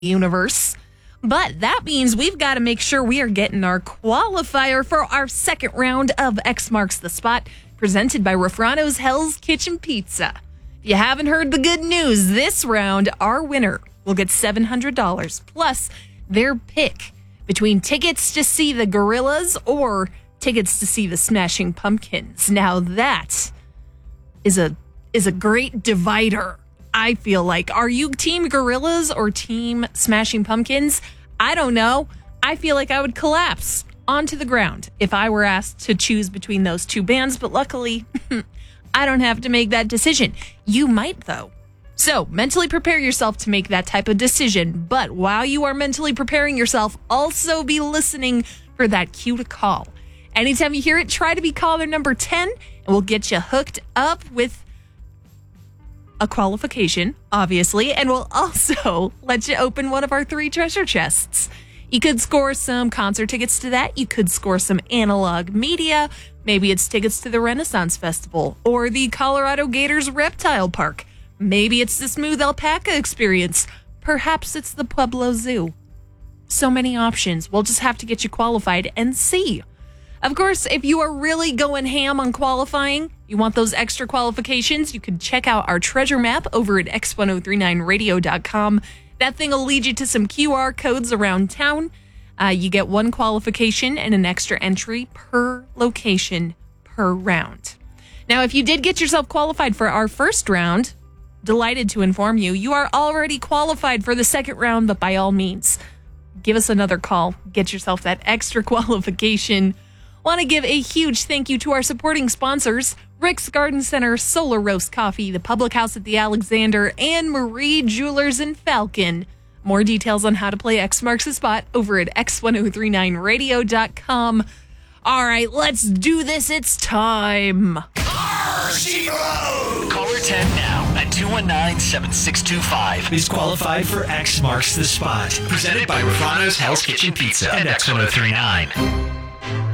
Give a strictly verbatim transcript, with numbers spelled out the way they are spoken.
universe. But that means we've got to make sure we are getting our qualifier for our second round of X Marks the Spot, presented by Rafrano's Hell's Kitchen Pizza. If you haven't heard the good news, this round, our winner will get seven hundred dollars plus their pick between tickets to see the Gorillas or tickets to see the Smashing Pumpkins. Now that is a is a great divider, I feel like. Are you team Gorillas or team Smashing Pumpkins? I don't know. I feel like I would collapse onto the ground if I were asked to choose between those two bands, but luckily, I don't have to make that decision. You might, though. So, mentally prepare yourself to make that type of decision, but while you are mentally preparing yourself, also be listening for that cue to call. Anytime you hear it, try to be caller number ten, and we'll get you hooked up with a qualification, obviously, and we'll also let you open one of our three treasure chests. You could score some concert tickets to that. You could score some analog media. Maybe it's tickets to the Renaissance Festival or the Colorado Gators Reptile Park. Maybe it's the Smooth Alpaca experience. Perhaps it's the Pueblo Zoo. So many options. We'll just have to get you qualified and see. Of course, if you are really going ham on qualifying, you want those extra qualifications, you can check out our treasure map over at x ten thirty-nine radio dot com. That thing will lead you to some Q R codes around town. Uh, you get one qualification and an extra entry per location per round. Now, if you did get yourself qualified for our first round, delighted to inform you, you are already qualified for the second round, but by all means, give us another call. Get yourself that extra qualification. Want to give a huge thank you to our supporting sponsors, Rick's Garden Center, Solar Roast Coffee, the Public House at the Alexander, and Marie Jewelers in Falcon. More details on how to play X Marks the Spot over at x ten thirty-nine radio dot com. All right, let's do this. It's time. Caller ten now at two one nine, seven six two five is qualified for X Marks the Spot. Presented by Rafrano's Hell's Kitchen Pizza and X ten thirty-nine.